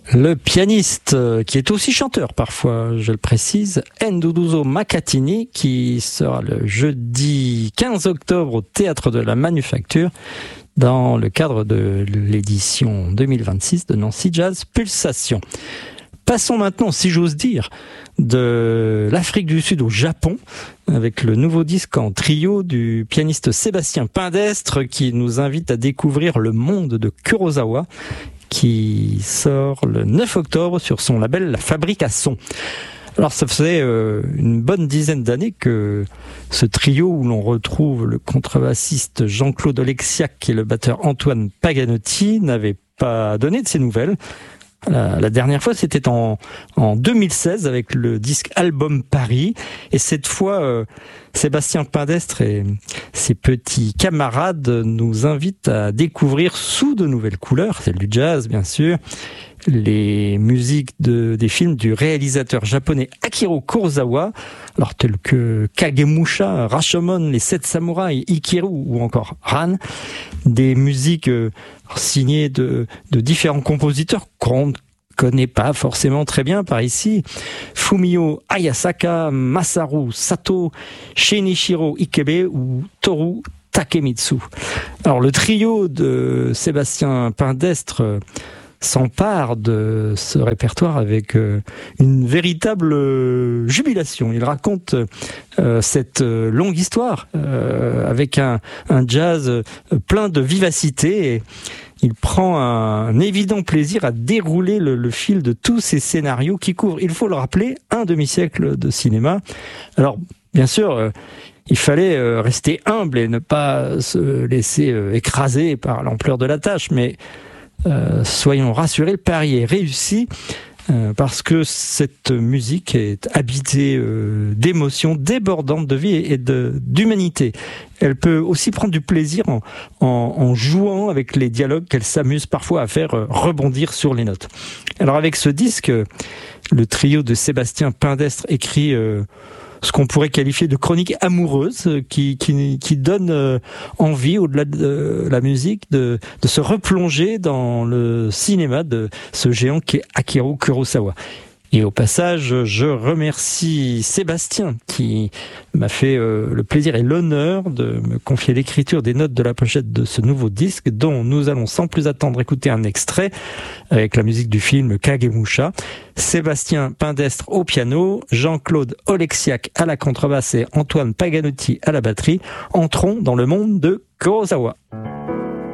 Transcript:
Le pianiste, qui est aussi chanteur parfois, je le précise, Nduduzo Makatini, qui sera le jeudi 15 octobre au Théâtre de la Manufacture dans le cadre de l'édition 2026 de Nancy Jazz Pulsation. Passons maintenant, si j'ose dire, de l'Afrique du Sud au Japon, avec le nouveau disque en trio du pianiste Sébastien Pindestre, qui nous invite à découvrir le monde de Kurosawa, qui sort le 9 octobre sur son label La Fabrique à Son. Alors ça faisait une bonne dizaine d'années que ce trio où l'on retrouve le contrebassiste Jean-Claude Oleksiak et le batteur Antoine Paganotti n'avait pas donné de ses nouvelles. La dernière fois, c'était en 2016 avec le disque Album Paris. Et cette fois, Sébastien Pindestre et ses petits camarades nous invitent à découvrir sous de nouvelles couleurs, celle du jazz bien sûr, les musiques des films du réalisateur japonais Akira Kurosawa, alors tels que Kagemusha, Rashomon, Les Sept Samouraïs, Ikiru ou encore Ran, des musiques signées de différents compositeurs qu'on ne connaît pas forcément très bien par ici. Fumio Ayasaka, Masaru Sato, Shinichiro Ikebe ou Toru Takemitsu. Alors le trio de Sébastien Pindestre s'empare de ce répertoire avec une véritable jubilation. Il raconte cette longue histoire avec un jazz plein de vivacité et il prend un évident plaisir à dérouler le fil de tous ces scénarios qui couvrent, il faut le rappeler, un demi-siècle de cinéma. Alors, bien sûr, il fallait rester humble et ne pas se laisser écraser par l'ampleur de la tâche, mais soyons rassurés, le pari est réussi parce que cette musique est habitée d'émotions débordantes de vie et d'humanité. Elle peut aussi prendre du plaisir en jouant avec les dialogues qu'elle s'amuse parfois à faire rebondir sur les notes. Alors avec ce disque, le trio de Sébastien Pindestre écrit ce qu'on pourrait qualifier de chronique amoureuse qui donne envie, au-delà de la musique, de se replonger dans le cinéma de ce géant qui est Akira Kurosawa. Et au passage, je remercie Sébastien qui m'a fait le plaisir et l'honneur de me confier l'écriture des notes de la pochette de ce nouveau disque dont nous allons sans plus attendre écouter un extrait avec la musique du film Kagemusha. Sébastien Pindestre au piano, Jean-Claude Oleksiak à la contrebasse et Antoine Paganotti à la batterie. Entrons dans le monde de Kurosawa.